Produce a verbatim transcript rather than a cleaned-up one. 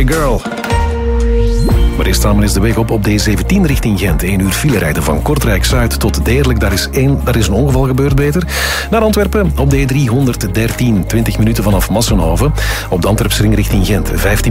Girl. Maar eerst staan we eens de weg op op D zeventien richting Gent. één uur file rijden van Kortrijk-Zuid tot Deerlijk. Daar is, één, daar is een ongeval gebeurd, beter. Naar Antwerpen op D driehonderddertien. twintig minuten vanaf Massenhoven. Op de Antwerpsring richting Gent. vijftien